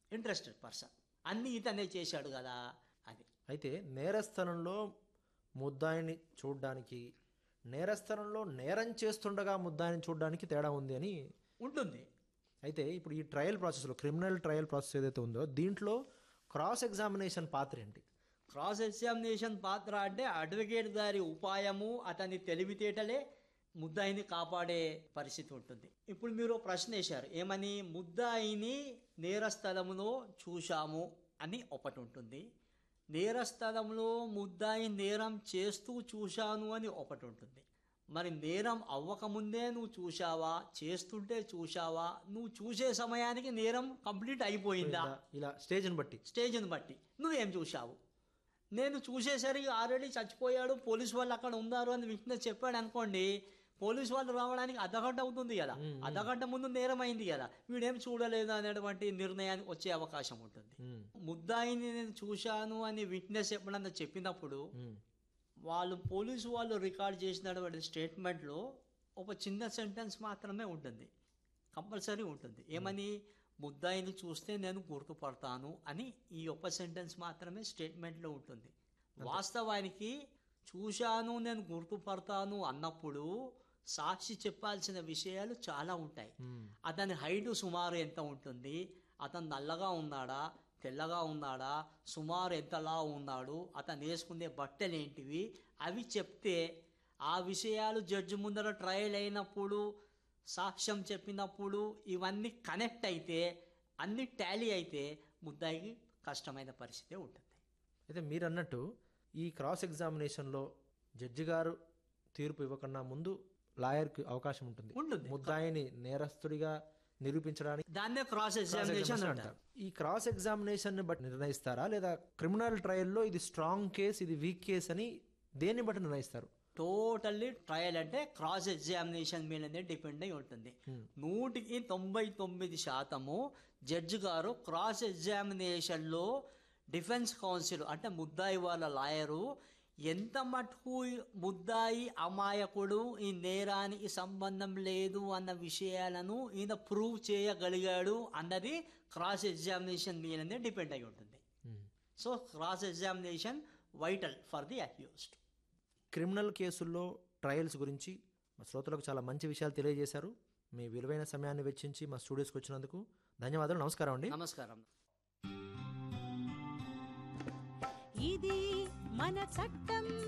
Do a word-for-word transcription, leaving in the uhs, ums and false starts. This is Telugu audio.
ఇంట్రెస్టెడ్ పర్సన్, అన్నీ ఇతనే చేశాడు కదా అది. అయితే నేరస్థలంలో ముద్దాయిని చూడడానికి, నేరస్థలంలో నేరం చేస్తుండగా ముద్దాయిని చూడడానికి తేడా ఉంది అని ఉంటుంది. అయితే ఇప్పుడు ఈ ట్రయల్ ప్రాసెస్లో, క్రిమినల్ ట్రయల్ ప్రాసెస్ ఏదైతే ఉందో దీంట్లో క్రాస్ ఎగ్జామినేషన్ పాత్ర ఏంటి? క్రాస్ ఎగ్జామినేషన్ పాత్ర అంటే అడ్వకేట్ గారి ఉపాయము, అతని తెలివితేటలే ముద్దాయిని కాపాడే పరిస్థితి ఉంటుంది. ఇప్పుడు మీరు ప్రశ్న వేశారు ఏమని, ముద్దాయిని నేరస్థలంలో చూశాము అని ఒకటి ఉంటుంది, నేరస్థలంలో ముద్దాయి నేరం చేస్తూ చూశాను అని ఒకటి ఉంటుంది. మరి నేరం అవ్వకముందే నువ్వు చూశావా, చేస్తుంటే చూశావా, నువ్వు చూసే సమయానికి నేరం కంప్లీట్ అయిపోయిందా, ఇలా స్టేజ్ని బట్టి స్టేజ్ని బట్టి నువ్వేం చూశావు. నేను చూసేసరికి ఆల్రెడీ చచ్చిపోయాడు, పోలీసు వాళ్ళు అక్కడ ఉన్నారు అని విట్నెస్ చెప్పాడు అనుకోండి, పోలీసు వాళ్ళు రావడానికి అర్ధగంట అవుతుంది కదా, అర్ధగంట ముందు నేరం అయింది కదా, వీడేం చూడలేదు అనేటువంటి నిర్ణయానికి వచ్చే అవకాశం ఉంటుంది. ముద్దాయిని నేను చూశాను అని విట్నెస్ ఎప్పుడన్నా చెప్పినప్పుడు వాళ్ళు పోలీసు వాళ్ళు రికార్డ్ చేసినటువంటి స్టేట్మెంట్లో ఒక చిన్న సెంటెన్స్ మాత్రమే ఉంటుంది, కంపల్సరీ ఉంటుంది. ఏమని, ముద్దాయిని చూస్తే నేను గుర్తుపడతాను అని ఈ ఒక్క సెంటెన్స్ మాత్రమే స్టేట్మెంట్లో ఉంటుంది. వాస్తవానికి చూశాను నేను గుర్తుపడతాను అన్నప్పుడు సాక్షి చెప్పాల్సిన విషయాలు చాలా ఉంటాయి. అతని హైట్ సుమారు ఎంత ఉంటుంది, అతను నల్లగా ఉన్నాడా తెల్లగా ఉన్నాడా, సుమారు ఎంతలా ఉన్నాడు, అతను వేసుకునే బట్టలు ఏంటివి, అవి చెప్తే ఆ విషయాలు జడ్జి ముందర ట్రయల్ అయినప్పుడు, సాక్ష్యం చెప్పినప్పుడు ఇవన్నీ కనెక్ట్ అయితే, అన్ని టాలీ అయితే ముద్దాయికి కష్టమైన పరిస్థితి ఉంటుంది. అయితే మీరు అన్నట్టు ఈ క్రాస్ ఎగ్జామినేషన్లో జడ్జి గారు తీర్పు ఇవ్వకన్నా ముందు లాయర్కి అవకాశం ఉంటుంది ఉంటుంది ముద్దాయిని నేరస్తుడిగా నిరూపించడానికి. దాన్నే క్రాస్ ఎగ్జామినేషన్ అంటారు. ఈ క్రాస్ ఎగ్జామినేషన్ ని బట్టి నిర్ణయిస్తారా, లేదా క్రిమినల్ ట్రయల్లో ఇది స్ట్రాంగ్ కేస్ ఇది వీక్ కేస్ అని దేన్ని బట్టి నిర్ణయిస్తారు? టోటల్లీ ట్రయల్ అంటే క్రాస్ ఎగ్జామినేషన్ మీదనే డిపెండ్ అయి ఉంటుంది. నూటికి తొంభై తొమ్మిది శాతము జడ్జి గారు క్రాస్ ఎగ్జామినేషన్లో డిఫెన్స్ కౌన్సిల్ అంటే ముద్దాయి వాళ్ళ లాయరు ఎంత మటుకు ముద్దాయి అమాయకుడు, ఈ నేరానికి సంబంధం లేదు అన్న విషయాలను ఈయన ప్రూవ్ చేయగలిగాడు అన్నది క్రాస్ ఎగ్జామినేషన్ మీదనే డిపెండ్ అయి ఉంటుంది. So cross examination vital for the accused. Criminal కేసుల్లో ట్రయల్స్ గురించి మా శ్రోతలకు చాలా మంచి విషయాలు తెలియజేశారు. మీ విలువైన సమయాన్ని వెచ్చించి మా స్టూడియోస్కి వచ్చినందుకు ధన్యవాదాలు. నమస్కారం అండి. నమస్కారం. ఇది మన చట్టం.